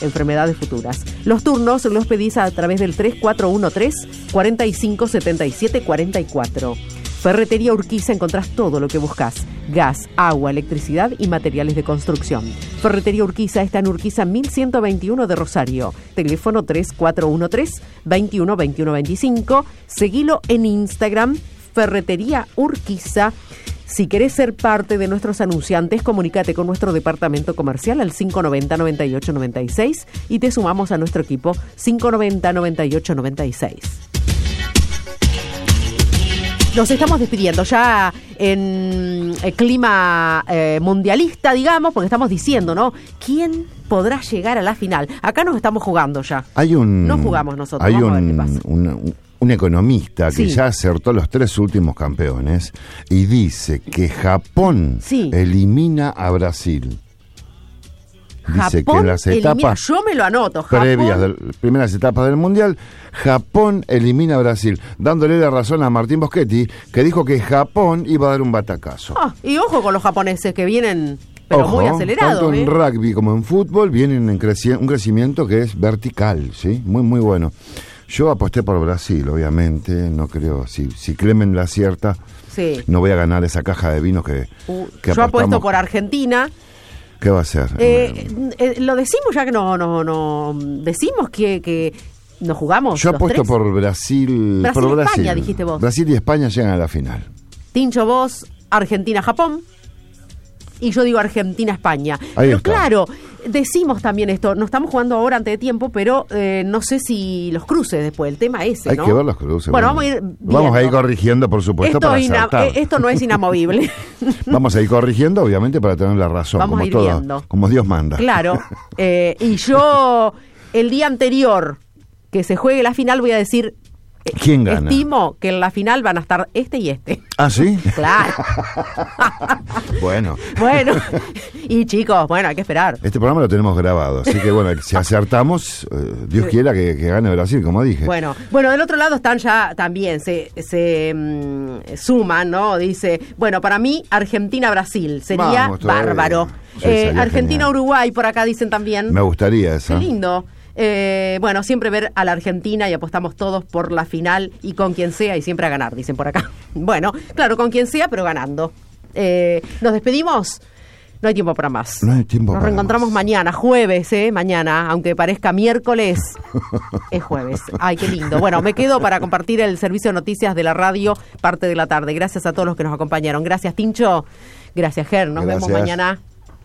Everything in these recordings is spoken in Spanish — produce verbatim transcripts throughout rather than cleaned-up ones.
enfermedades futuras. Los turnos los pedís a través del tres cuatro uno tres, cuatro cinco siete siete cuatro cuatro. Ferretería Urquiza, encontrás todo lo que buscas: gas, agua, electricidad y materiales de construcción. Ferretería Urquiza está en Urquiza mil ciento veintiuno de Rosario. Teléfono tres cuatro uno tres, veintiuno veintiuno veinticinco. Seguilo en Instagram, Ferretería Urquiza. Si querés ser parte de nuestros anunciantes, comunícate con nuestro departamento comercial al cinco noventa, noventa y ocho noventa y seis y te sumamos a nuestro equipo cinco noventa, noventa y ocho noventa y seis. Nos estamos despidiendo ya en el clima eh, mundialista, digamos, porque estamos diciendo, ¿no? ¿Quién podrá llegar a la final? Acá nos estamos jugando ya. Hay un, no jugamos nosotros, hay vamos un, a ver qué pasa. Un, un economista que sí. ya acertó los tres últimos campeones y dice que Japón sí. elimina a Brasil. Dice Japón que en las etapas elimina, yo me lo anoto, Japón. previas, de, primeras etapas del Mundial, Japón elimina a Brasil, dándole la razón a Martín Boschetti, que dijo que Japón iba a dar un batacazo. Ah, y ojo con los japoneses que vienen, pero ojo, muy acelerados. Tanto ¿eh? en rugby como en fútbol vienen en creci- un crecimiento que es vertical, ¿sí? Muy, muy bueno. Yo aposté por Brasil, obviamente, no creo, si, si Clemen la acierta, sí. no voy a ganar esa caja de vinos que, uh, que yo apostamos. apuesto por Argentina. ¿Qué va a hacer? Eh, eh, lo decimos ya que no, no, no decimos que, que nos jugamos. Yo los apuesto tres. por Brasil. Brasil por España, Brasil. dijiste vos. Brasil y España llegan a la final. Tincho, vos, Argentina, Japón. Y yo digo Argentina-España. Ahí Pero está. claro, decimos también esto, nos estamos jugando ahora antes de tiempo, pero eh, no sé si los cruces después, el tema ese, Hay ¿no? que ver los cruces. Bueno, bueno. vamos a ir viendo. Vamos a ir corrigiendo, por supuesto, esto, para ina- acertar. eh, esto no es inamovible. Vamos a ir corrigiendo, obviamente, para tener la razón, Vamos como a ir todo, viendo. como Dios manda. Claro. Eh, y yo, el día anterior que se juegue la final, voy a decir... ¿Quién gana? Estimo que en la final van a estar este y este. ¿Ah, sí? Claro. Bueno. Bueno. Y chicos, bueno, hay que esperar. Este programa lo tenemos grabado, así que bueno, si acertamos, eh, Dios quiera que, que gane Brasil, como dije. Bueno, bueno, del otro lado están ya también, se, se mm, suman, ¿no? Dice, bueno, para mí, Argentina-Brasil sería Vamos, todavía. bárbaro. Sí, Eh, sería Argentina-Uruguay, por acá dicen también. Me gustaría eso. Qué lindo. Eh, bueno, siempre ver a la Argentina y apostamos todos por la final y con quien sea y siempre a ganar, dicen por acá. Bueno, claro, con quien sea, pero ganando. Eh, ¿Nos despedimos? No hay tiempo para más. No hay tiempo Nos para reencontramos más. mañana, jueves, ¿eh? Mañana, aunque parezca miércoles, es jueves. Ay, qué lindo. Bueno, me quedo para compartir el servicio de noticias de la radio, parte de la tarde. Gracias a todos los que nos acompañaron. Gracias, Tincho. Gracias, Ger. Nos Gracias. vemos mañana.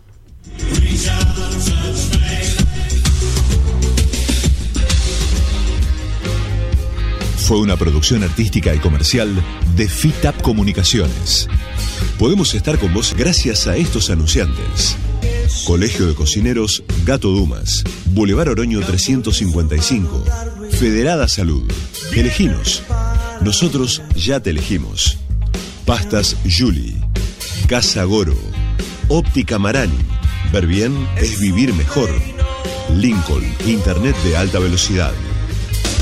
Fue una producción artística y comercial de FITAP Comunicaciones. Podemos estar con vos gracias a estos anunciantes. Colegio de Cocineros Gato Dumas, Boulevard Oroño trescientos cincuenta y cinco, Federada Salud. Eleginos. Nosotros ya te elegimos. Pastas Julie, Casa Goro, Óptica Marani. Ver bien es vivir mejor. Lincoln, Internet de alta velocidad.